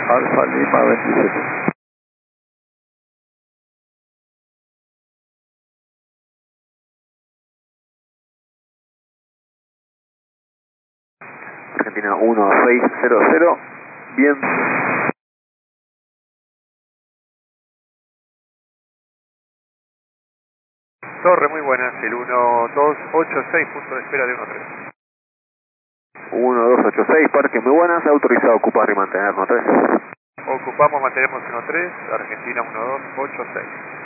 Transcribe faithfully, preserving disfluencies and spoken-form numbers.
Alfa Lima veintisiete. Argentina uno seis cero cero, bien. Torre, muy buenas, el uno dos ocho seis, punto de espera de uno tres. uno dos ocho seis, parque muy buenas, autorizado a ocupar y mantener uno tres. Ocupamos, mantenemos uno tres, Argentina uno dos ocho seis.